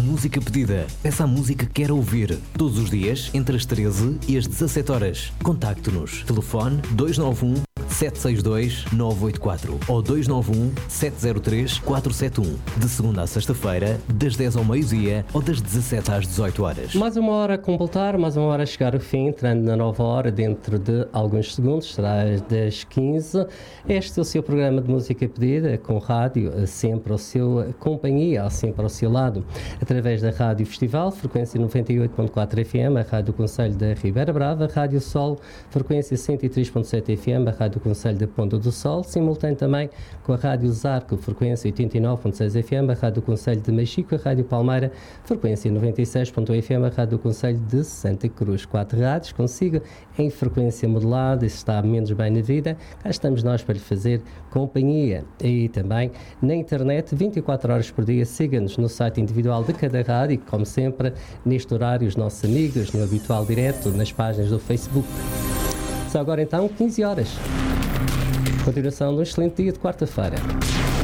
Música Pedida. Peça a música que quer ouvir. Todos os dias, entre as 13 e as 17 horas. Contacte-nos. Telefone 291 762 984 ou 291 703 471. De segunda a sexta-feira, das 10 ao meio-dia ou das 17 às 18 horas. Mais uma hora a completar, mais uma hora a chegar ao fim, entrando na nova hora dentro de alguns segundos, será das 15. Este é o seu programa de música pedida, com rádio, sempre ao seu companhia, sempre ao seu lado, através da Rádio Festival, frequência 98.4 FM, a Rádio Conselho da Ribeira Brava, Rádio Sol, frequência 103.7 FM, a Rádio Conselho da Ponta do Sol, simultâneo também com a Rádio Zarco, frequência 89.6 FM, a Rádio Conselho de Machico, a Rádio Palmeira, frequência 96.1 FM, a Rádio Conselho de Santa Cruz. 4 rádios consigo em frequência modulada, se está menos bem na vida, cá estamos nós para lhe fazer companhia. E também na internet, 24 horas por dia, siga-nos no site individual de cada rádio, como sempre, neste horário, os nossos amigos, no habitual direto, nas páginas do Facebook. Só agora então, 15 horas. Continuação de um excelente dia de quarta-feira.